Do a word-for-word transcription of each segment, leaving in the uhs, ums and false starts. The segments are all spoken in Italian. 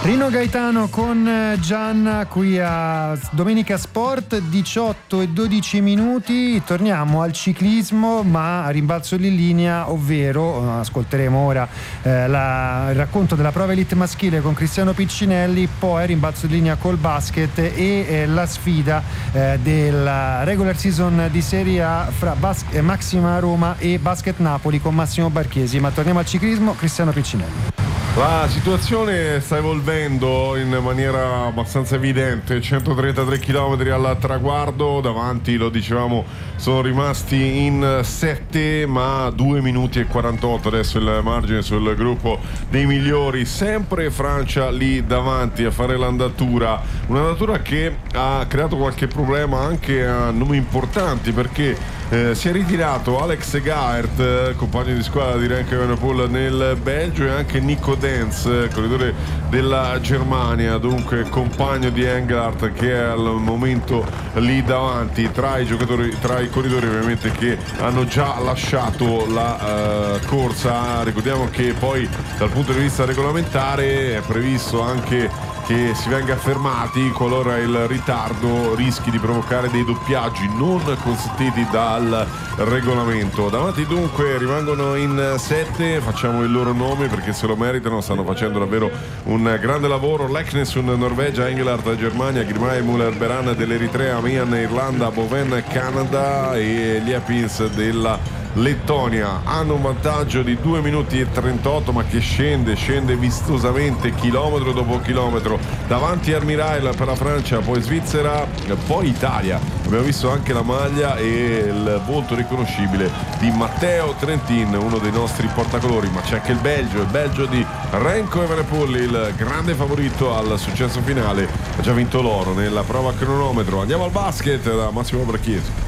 Rino Gaetano con Gianna qui a Domenica Sport, diciotto e dodici minuti. Torniamo al ciclismo, ma a rimbalzo di linea, ovvero ascolteremo ora eh, la, il racconto della prova elite maschile con Cristiano Piccinelli, poi rimbalzo di linea col basket e eh, la sfida eh, della regular season di Serie A fra Bas- eh, Maxima Roma e Basket Napoli con Massimo Barchesi. Ma torniamo al ciclismo, Cristiano Piccinelli. La situazione sta evolvendo in maniera abbastanza evidente, centotrentatré chilometri al traguardo, davanti, lo dicevamo, sono rimasti in sette, ma due minuti e quarantotto adesso il margine sul gruppo dei migliori, sempre Francia lì davanti a fare l'andatura, un'andatura che ha creato qualche problema anche a nomi importanti, perché Eh, si è ritirato Alex Gaert, eh, compagno di squadra di Remco Evenepoel nel Belgio, e anche Nico Denz, corridore della Germania, dunque compagno di Engelhardt, che è al momento lì davanti tra i giocatori, tra i corridori ovviamente che hanno già lasciato la eh, corsa. Ricordiamo che poi dal punto di vista regolamentare è previsto anche che si venga fermati qualora il ritardo rischi di provocare dei doppiaggi non consentiti dal regolamento. Davanti dunque rimangono in sette, facciamo il loro nome perché se lo meritano, stanno facendo davvero un grande lavoro. Leknesund Norvegia, Engelhardt Germania, Girmay Muller Beran dell'Eritrea, Mian Irlanda, Boven Canada e Liepins della Lettonia. Hanno un vantaggio di due minuti e trentotto, ma che scende, scende vistosamente chilometro dopo chilometro. Davanti Armirail per la Francia, poi Svizzera, poi Italia. Abbiamo visto anche la maglia e il volto riconoscibile di Matteo Trentin, uno dei nostri portacolori, ma c'è anche il Belgio, il Belgio di Remco Evenepoel, il grande favorito al successo finale, ha già vinto l'oro nella prova cronometro. Andiamo al basket da Massimo Barchesi.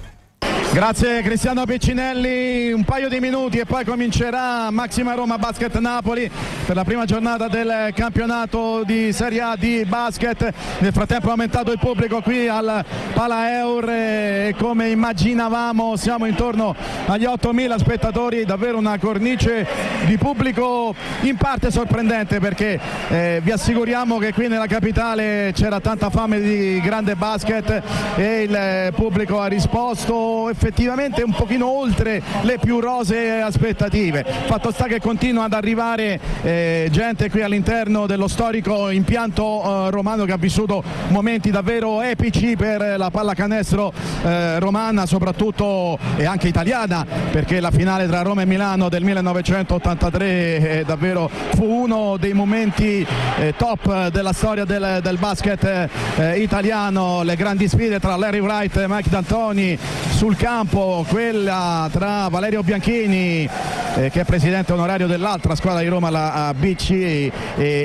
Grazie Cristiano Piccinelli, un paio di minuti e poi comincerà Maxima Roma Basket Napoli per la prima giornata del campionato di Serie A di basket. Nel frattempo è aumentato il pubblico qui al Pala Eur e come immaginavamo siamo intorno agli ottomila spettatori, davvero una cornice di pubblico in parte sorprendente, perché eh, vi assicuriamo che qui nella capitale c'era tanta fame di grande basket e il pubblico ha risposto effettivamente un pochino oltre le più rosee aspettative. Fatto sta che continua ad arrivare eh, gente qui all'interno dello storico impianto eh, romano, che ha vissuto momenti davvero epici per la pallacanestro eh, romana, soprattutto e anche italiana, perché la finale tra Roma e Milano del millenovecentottantatré eh, davvero fu uno dei momenti eh, top della storia del, del basket eh, italiano. Le grandi sfide tra Larry Wright e Mike D'Antoni sul campo, quella tra Valerio Bianchini eh, che è presidente onorario dell'altra squadra di Roma, la B C, e, e,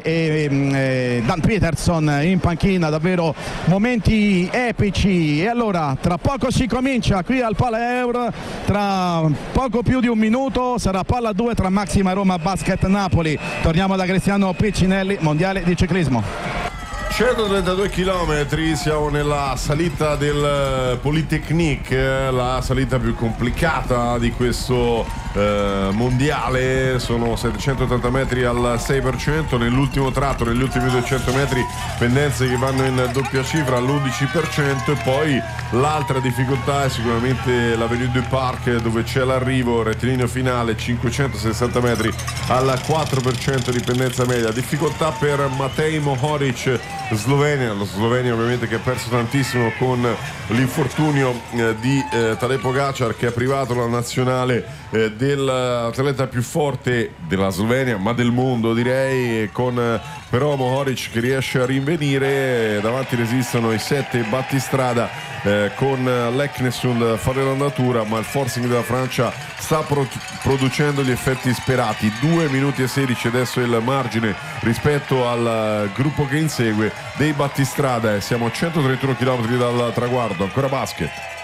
e Dan Peterson in panchina, davvero momenti epici. E allora tra poco si comincia qui al Pala Eur, tra poco più di un minuto sarà palla due tra Maxima Roma Basket Napoli. Torniamo da Cristiano Piccinelli, mondiale di ciclismo. centotrentadue chilometri, siamo nella salita del Polytechnique, la salita più complicata di questo eh, mondiale. Sono settecentottanta metri al sei per cento, nell'ultimo tratto, negli ultimi duecento metri, pendenze che vanno in doppia cifra all'undici per cento, e poi l'altra difficoltà è sicuramente l'Avenue du Parc, dove c'è l'arrivo, rettilineo finale, cinquecentosessanta metri al quattro per cento di pendenza media. Difficoltà per Matej Mohoric, Slovenia, lo Slovenia ovviamente che ha perso tantissimo con l'infortunio eh, di eh, Tadej Pogačar, che ha privato la nazionale eh, dell'atleta più forte della Slovenia, ma del mondo direi, con eh, però Mohoric che riesce a rinvenire. Davanti resistono i sette battistrada eh, con Leknesund a fare l'andatura, ma il forcing della Francia sta pro- producendo gli effetti sperati. Due minuti e sedici adesso il margine rispetto al gruppo che insegue dei battistrada, e siamo a centotrentuno chilometri dal traguardo. Ancora basket.